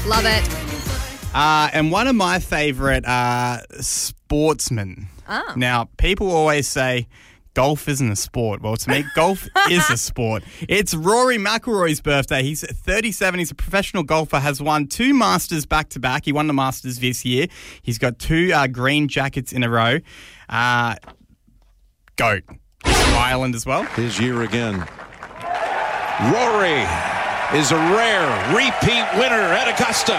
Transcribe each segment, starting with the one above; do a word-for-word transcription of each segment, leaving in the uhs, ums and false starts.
Love it. Uh, and one of my favourite uh, sportsmen. Oh. Now, people always say golf isn't a sport. Well, to me, golf is a sport. It's Rory McIlroy's birthday. He's thirty-seven. He's a professional golfer, has won two Masters back-to-back. He won the Masters this year. He's got two uh, green jackets in a row. Uh, GOAT. Ireland as well. His year again. Rory is a rare repeat winner at Augusta.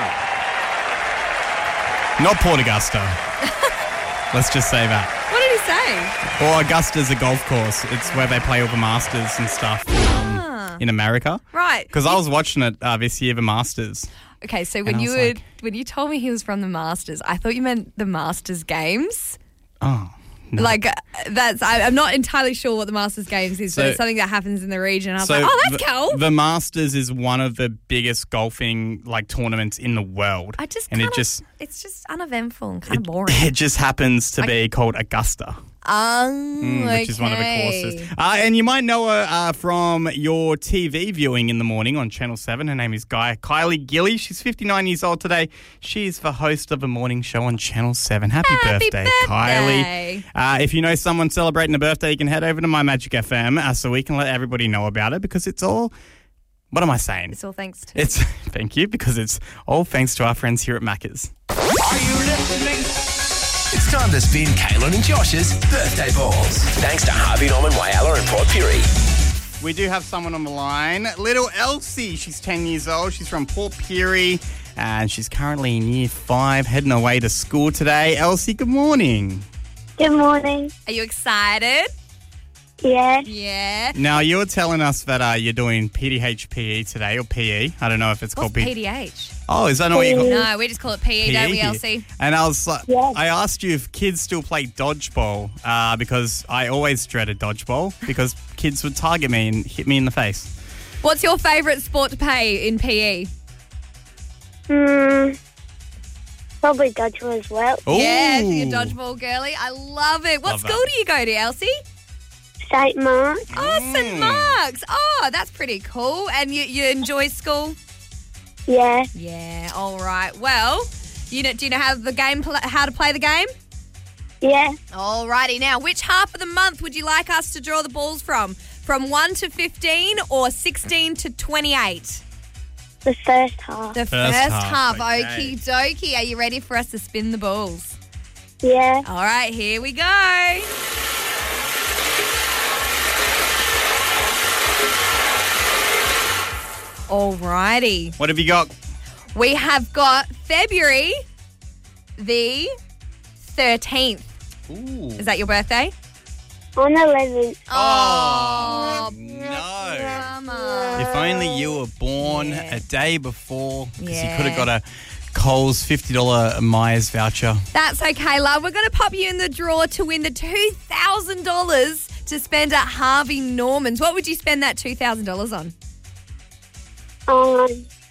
Not Port Augusta. Let's just say that. What did he say? Or Augusta's a golf course. It's where they play all the Masters and stuff um, Ah. in America. Right. Because I was watching it uh, this year, the Masters. Okay, so And when I you was were, like- when you told me he was from the Masters, I thought you meant the Masters Games. Oh, no. Like, uh, that's, I, I'm not entirely sure what the Masters Games is, So- but it's something that happens in the region. I was So like, oh, that's the, cool. The Masters is one of the biggest golfing like tournaments in the world. I just and kinda, it just it's just uneventful and kind of it, boring. it just happens to I- be called Augusta. Um, Mm, which is one of the courses. Uh, and you might know her uh, from your T V viewing in the morning on Channel seven. Her name is Guy Kylie Gilly. She's fifty-nine years old today. She is the host of a morning show on Channel seven. Happy, Happy birthday, birthday. Kylie. Uh, if you know someone celebrating a birthday, you can head over to My Magic F M uh, so we can let everybody know about it because it's all... What am I saying? It's all thanks to... It's Thank you, because it's all thanks to our friends here at Macca's. Are you listening? It's time to spin Kaylin and Josh's birthday balls. Thanks to Harvey Norman, Whyalla and Port Pirie. We do have someone on the line. Little Elsie, she's ten years old. She's from Port Pirie and she's currently in year five, heading away to school today. Elsie, good morning. Good morning. Are you excited? Yeah. Yeah. Now, you were telling us that uh, you're doing P D H P E today, or P E. I don't know if it's What's called P- P D H? Oh, is that not what you call it? No, we just call it P E, don't we, P E? Elsie? And I was like, Yes. I asked you if kids still play dodgeball uh, because I always dreaded dodgeball because kids would target me and hit me in the face. What's your favourite sport to play in P E? Hmm. Probably dodgeball as well. Yeah, Ooh. you're a dodgeball girly. I love it. What Love school that. do you go to, Elsie? Saint Mark. Oh, Mm. Saint Mark's. Oh, that's pretty cool. And you, you enjoy school? Yeah. Yeah, all right. Well, you know, do you know how the game pl- how to play the game? Yeah. All righty. Now, which half of the month would you like us to draw the balls from? From one to fifteen or sixteen to twenty-eight? The first half. The first, First half. half, okay. Okie dokie. Are you ready for us to spin the balls? Yeah. All right, here we go. All righty. What have you got? We have got February the thirteenth. Ooh. Is that your birthday? On eleventh. Oh, no. come on. If only you were born Yeah. a day before, because Yeah. you could have got a Coles fifty dollars Myers voucher. That's okay, love. We're going to pop you in the draw to win the two thousand dollars to spend at Harvey Norman's. What would you spend that two thousand dollars on? On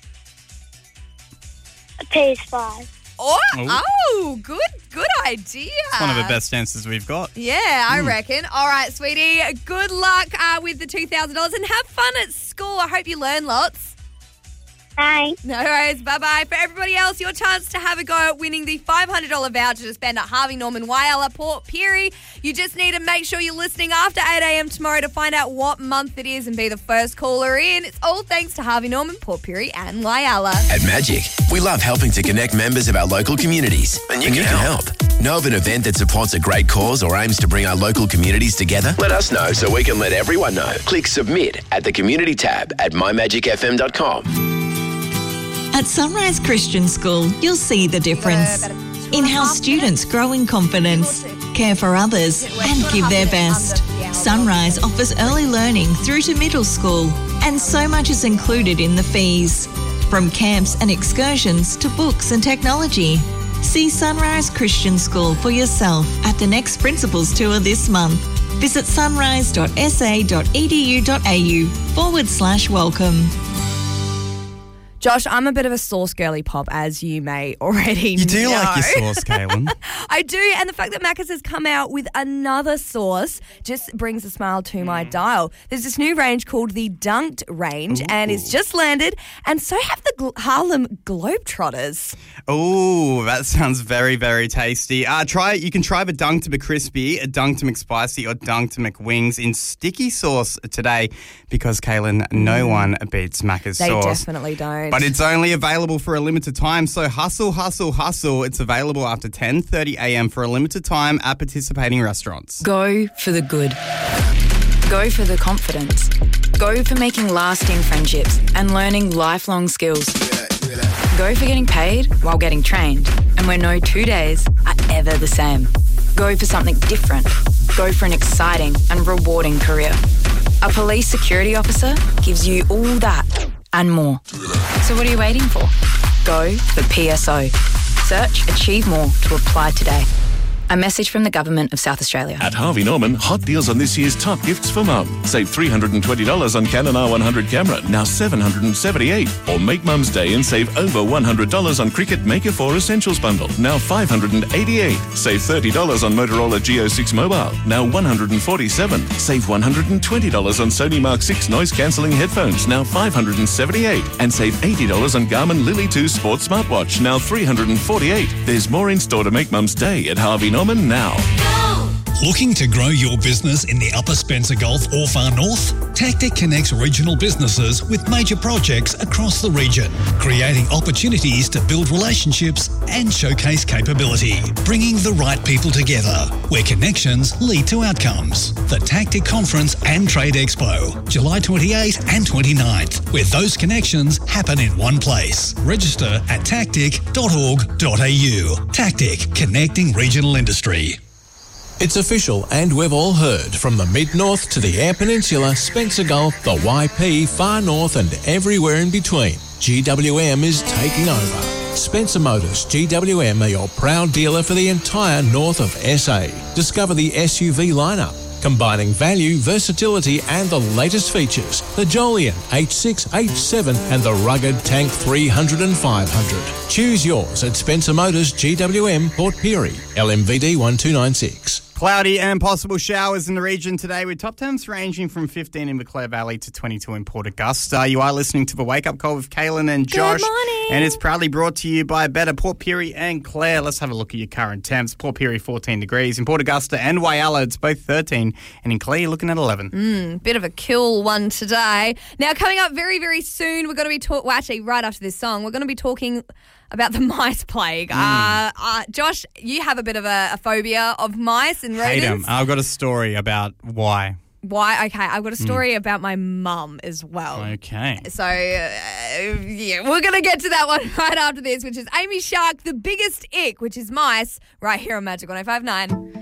a P S five. Oh, Ooh. oh, good, good idea. It's one of the best answers we've got. Yeah, I reckon. All right, sweetie. Good luck uh, with the two thousand dollars and have fun at school. I hope you learn lots. Thanks. No worries. Bye-bye. For everybody else, your chance to have a go at winning the five hundred dollars voucher to spend at Harvey Norman, Whyalla, Port Pirie. You just need to make sure you're listening after eight a.m. tomorrow to find out what month it is and be the first caller in. It's all thanks to Harvey Norman, Port Pirie and Whyalla. At Magic, we love helping to connect members of our local communities. And you, can, help. Know of an event that supports a great cause or aims to bring our local communities together? Let us know so we can let everyone know. Click submit at the community tab at my magic f m dot com. At Sunrise Christian School, you'll see the difference in how students grow in confidence, care for others, and give their best. Sunrise offers early learning through to middle school, and so much is included in the fees. From camps and excursions to books and technology. See Sunrise Christian School for yourself at the next Principals Tour this month. Visit sunrise.sa.edu.au forward slash welcome. Josh, I'm a bit of a sauce girly pop, as you may already know. You do like your sauce, Kaylin. I do, and the fact that Macca's has come out with another sauce just brings a smile to my dial. There's this new range called the Dunked range, Ooh. and it's just landed, and so have the Gl- Harlem Globetrotters. Oh, that sounds very, very tasty. Uh, try You can try the Dunked McCrispy, a Dunked McSpicy, or Dunked McWings in sticky sauce today because, Kaylin, no one beats Macca's They sauce. definitely don't. But it's only available for a limited time, so hustle, hustle, hustle. It's available after ten thirty a.m. for a limited time at participating restaurants. Go for the good. Go for the confidence. Go for making lasting friendships and learning lifelong skills. Go for getting paid while getting trained, and where no two days are ever the same. Go for something different. Go for an exciting and rewarding career. A police security officer gives you all that and more. So what are you waiting for? Go for P S O. Search Achieve More to apply today. A message from the Government of South Australia. At Harvey Norman, hot deals on this year's top gifts for mum. Save three hundred twenty dollars on Canon R one hundred camera, now seven hundred seventy-eight dollars. Or make Mum's Day and save over one hundred dollars on Cricut Maker four Essentials bundle, now five hundred eighty-eight dollars. Save thirty dollars on Motorola G O six mobile, now one hundred forty-seven dollars. Save one hundred twenty dollars on Sony Mark six noise-cancelling headphones, now five hundred seventy-eight dollars. And save eighty dollars on Garmin Lily two Sports smartwatch, now three hundred forty-eight dollars. There's more in store to make Mum's Day at Harvey Norman now. Looking to grow your business in the Upper Spencer Gulf or far north? Tactic connects regional businesses with major projects across the region, creating opportunities to build relationships and showcase capability, bringing the right people together, where connections lead to outcomes. The Tactic Conference and Trade Expo, July twenty-eighth and twenty-ninth, where those connections happen in one place. Register at tactic dot org dot a u. Tactic, connecting regional industry. It's official, and we've all heard, from the Mid-North to the Eyre Peninsula, Spencer Gulf, the Y P, far north and everywhere in between. G W M is taking over. Spencer Motors G W M are your proud dealer for the entire north of S A. Discover the S U V lineup, combining value, versatility and the latest features. The Jolion H six, H seven and the rugged Tank three hundred and five hundred. Choose yours at Spencer Motors G W M, Port Pirie, L M V D one two nine six. Cloudy and possible showers in the region today with top temps ranging from fifteen in the Clare Valley to twenty-two in Port Augusta. You are listening to the Wake Up Call with Kaylin and Josh. Good morning. And it's proudly brought to you by Better Port Pirie and Clare. Let's have a look at your current temps. Port Pirie, fourteen degrees. In Port Augusta and Whyalla, it's both thirteen. And in Clare, you're looking at eleven. Mm, bit of a cool one today. Now, coming up very, very soon, we're going to be talking, well, actually, right after this song, we're going to be talking about the mice plague. Mm. Uh, uh, Josh, you have a bit of a, a phobia of mice and rodents. Hate them. I've got a story about why. Why? Okay, I've got a story mm. about my mum as well. Okay. So, uh, yeah, we're going to get to that one right after this, which is Amy Shark, The Biggest Ick, which is mice, right here on Magic one oh five point nine.